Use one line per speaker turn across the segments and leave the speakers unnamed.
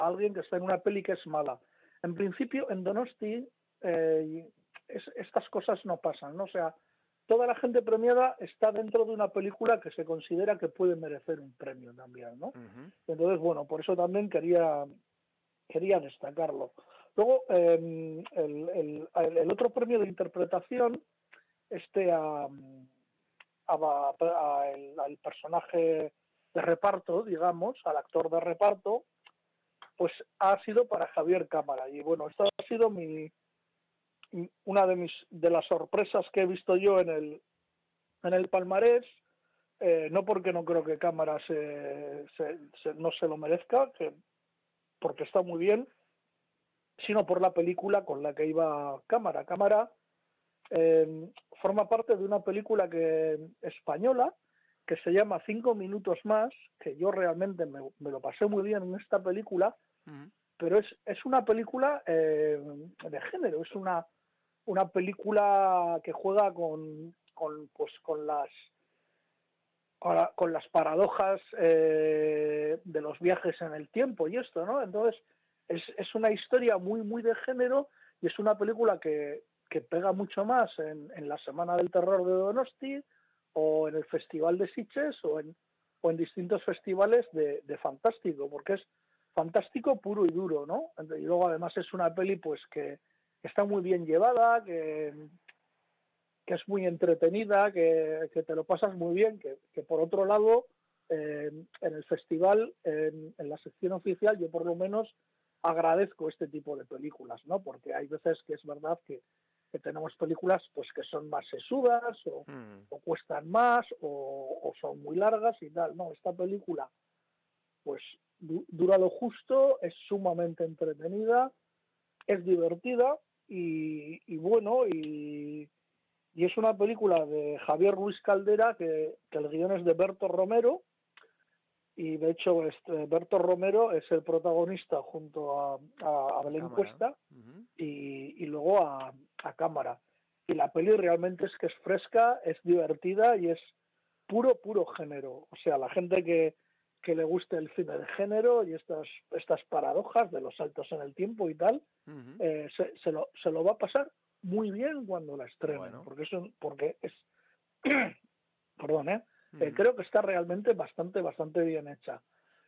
alguien que está en una peli que es mala. En principio, en Donosti estas cosas no pasan, ¿no? O sea, toda la gente premiada está dentro de una película que se considera que puede merecer un premio también, ¿no?
Uh-huh.
Entonces, bueno, por eso también quería destacarlo. Luego, el otro premio de interpretación, al personaje de reparto, digamos, al actor de reparto, pues ha sido para Javier Cámara. Y bueno, esta ha sido una de las sorpresas que he visto yo en el palmarés, no porque no creo que Cámara no se lo merezca, porque está muy bien, sino por la película con la que iba Cámara. Cámara forma parte de una película española que se llama 5 minutos más, que yo realmente me lo pasé muy bien en esta película, pero es una película de género, es una película que juega con las paradojas de los viajes en el tiempo y esto, ¿no? Entonces, es una historia muy, muy de género y es una película que pega mucho más en la Semana del Terror de Donosti o en el Festival de Sitges o en distintos festivales de fantástico, porque es fantástico puro y duro, ¿no? Y luego además es una peli pues que está muy bien llevada, que es muy entretenida, que te lo pasas muy bien, que por otro lado, en el festival, en la sección oficial, yo por lo menos agradezco este tipo de películas, ¿no? Porque hay veces que es verdad que tenemos películas pues que son más sesudas o cuestan más o son muy largas y tal. No, esta película pues dura lo justo, es sumamente entretenida, es divertida y bueno, y es una película de Javier Ruiz Caldera que el guion es de Berto Romero, y de hecho Berto Romero es el protagonista junto a Belén Cuesta y luego a Cámara. Y la peli realmente es que es fresca, es divertida y es puro género. O sea, la gente que le guste el cine de género y estas paradojas de los saltos en el tiempo y tal, se lo va a pasar muy bien cuando la estrenen, bueno. porque es perdón, creo que está realmente bastante bien hecha.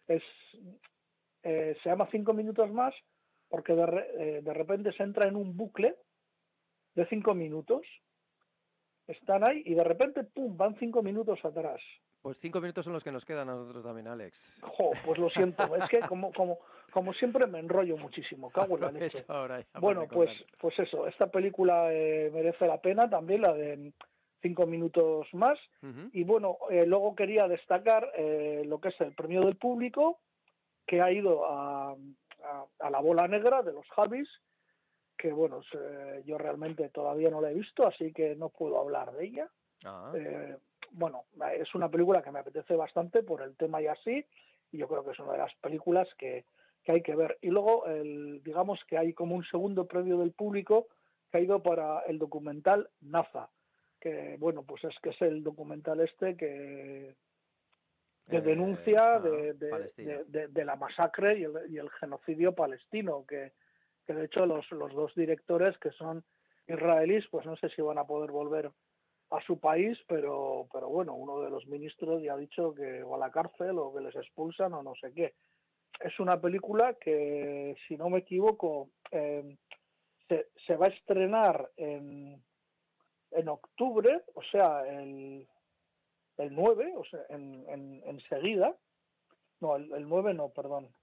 Se llama 5 minutos más porque de repente se entra en un bucle de 5 minutos, están ahí y de repente pum, van 5 minutos atrás.
Pues 5 minutos son los que nos quedan a nosotros también, Alex.
Pues lo siento, es que como siempre me enrollo muchísimo, cago en la leche. Bueno, pues eso, esta película merece la pena también, la de 5 minutos más. Y bueno, luego quería destacar lo que es el premio del público, que ha ido a La Bola Negra de los Javis, que bueno, yo realmente todavía no la he visto, así que no puedo hablar de ella. Bueno, es una película que me apetece bastante por el tema y así, y yo creo que es una de las películas que hay que ver. Y luego, digamos que hay como un segundo premio del público que ha ido para el documental Naza, que bueno, pues es el documental que denuncia de la masacre y el genocidio palestino, que de hecho los dos directores, que son israelíes, pues no sé si van a poder volver a su país, pero bueno, uno de los ministros ya ha dicho que o a la cárcel o que les expulsan o no sé qué. Es una película que, si no me equivoco, se va a estrenar en octubre, o sea, el 9, o sea, enseguida. No, el 9 no, perdón.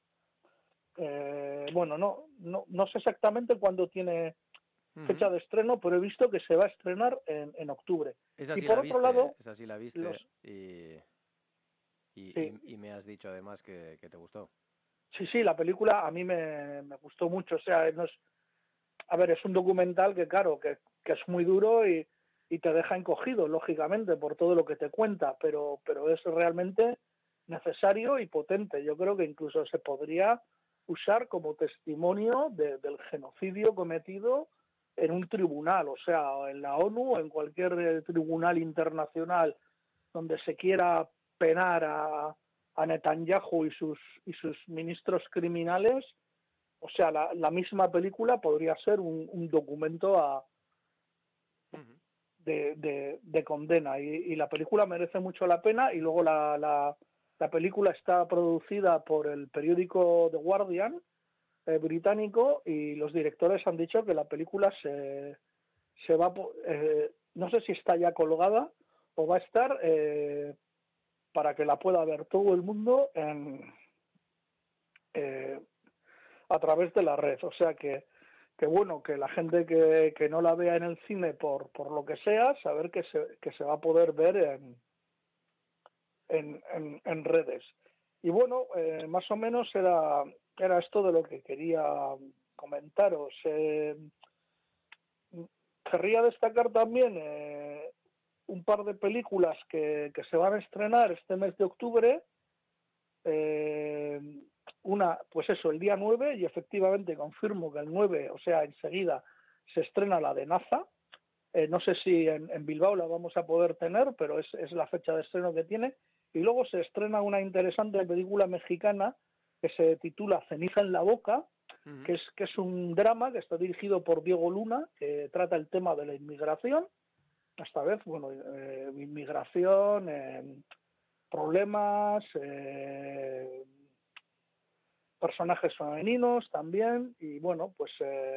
Bueno, no sé exactamente cuándo tiene fecha de estreno, pero he visto que se va a estrenar en octubre.
Esa sí
y por
la
otro
viste,
lado,
esa sí la viste y me has dicho además que te gustó.
Sí, la película a mí me gustó mucho. O sea, es un documental que claro, que es muy duro y te deja encogido, lógicamente, por todo lo que te cuenta, pero es realmente necesario y potente. Yo creo que incluso se podría usar como testimonio del genocidio cometido en un tribunal, o sea, en la ONU o en cualquier tribunal internacional donde se quiera penar a Netanyahu y sus ministros criminales, o sea, la misma película podría ser un documento de condena, y la película merece mucho la pena. Y luego la película está producida por el periódico The Guardian británico, y los directores han dicho que la película se va, no sé si está ya colgada o va a estar, para que la pueda ver todo el mundo a través de la red. O sea que bueno, que la gente que no la vea en el cine por lo que sea, saber que se va a poder ver en redes. Y bueno, más o menos era esto de lo que quería comentaros. Querría destacar también un par de películas que se van a estrenar este mes de octubre. Una, pues eso, el día 9, y efectivamente confirmo que el 9, o sea, enseguida se estrena la de Naza. No sé si en Bilbao la vamos a poder tener, pero es la fecha de estreno que tiene. Y luego se estrena una interesante película mexicana que se titula Ceniza en la boca, que es un drama que está dirigido por Diego Luna, que trata el tema de la inmigración. Esta vez, bueno, inmigración, problemas, personajes femeninos también, y bueno, pues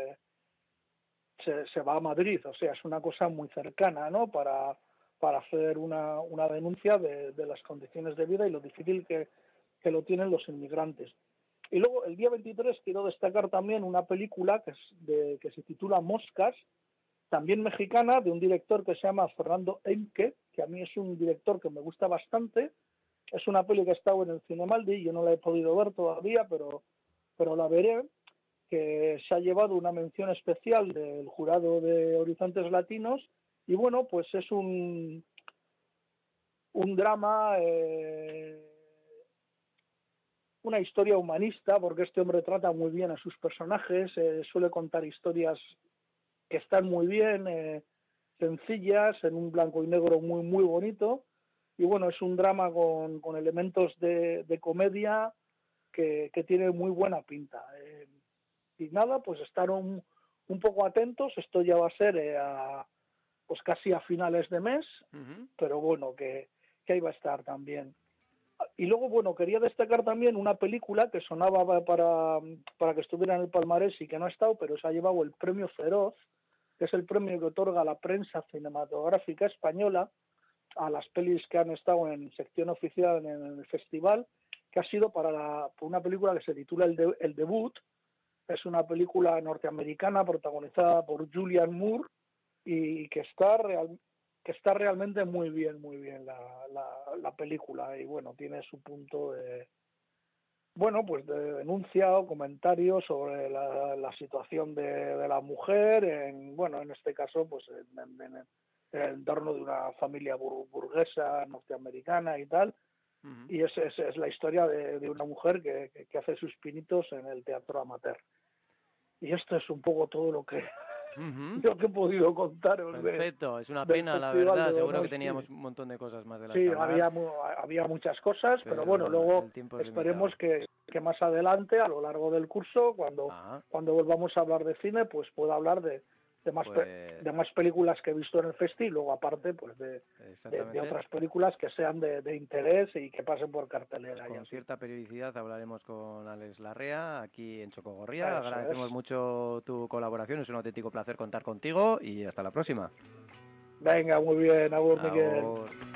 se va a Madrid. O sea, es una cosa muy cercana, ¿no? Para hacer una denuncia de las condiciones de vida y lo difícil que lo tienen los inmigrantes. Y luego, el día 23, quiero destacar también una película que se titula Moscas, también mexicana, de un director que se llama Fernando Eimke, que a mí es un director que me gusta bastante. Es una peli que ha estado en el Cinemaldi, yo no la he podido ver todavía, pero la veré, que se ha llevado una mención especial del jurado de Horizontes Latinos. Y bueno, pues es un drama, una historia humanista, porque este hombre trata muy bien a sus personajes, suele contar historias que están muy bien, sencillas, en un blanco y negro muy, muy bonito. Y bueno, es un drama con elementos de comedia que tiene muy buena pinta. Y nada, pues estar un poco atentos. Esto ya va a ser pues casi a finales de mes, pero bueno, que ahí va a estar también. Y luego, bueno, quería destacar también una película que sonaba para que estuviera en el palmarés y que no ha estado, pero se ha llevado el premio Feroz, que es el premio que otorga la prensa cinematográfica española a las pelis que han estado en sección oficial en el festival, que ha sido por una película que se titula El Debut. Es una película norteamericana protagonizada por Julianne Moore, y que está realmente muy bien la película. Y bueno, tiene su punto de, bueno, pues de denuncia o comentario sobre la situación de la mujer, en este caso, pues en el entorno de una familia burguesa norteamericana y tal. Y es la historia de una mujer que hace sus pinitos en el teatro amateur. Y esto es un poco todo lo que he podido contaros.
Perfecto, es una pena, la verdad. Seguro que teníamos un montón de cosas más de las que hablar.
Había muchas cosas, pero bueno, luego esperemos que más adelante, a lo largo del curso, cuando volvamos a hablar de cine, pues pueda hablar de más películas que he visto en el festi, y luego aparte pues de otras películas que sean de interés y que pasen por cartelera.
Con cierta periodicidad hablaremos con Alex Larrea aquí en Chocogorría. Agradecemos mucho tu colaboración, es un auténtico placer contar contigo y hasta la próxima.
Venga, muy bien, agur, Miguel.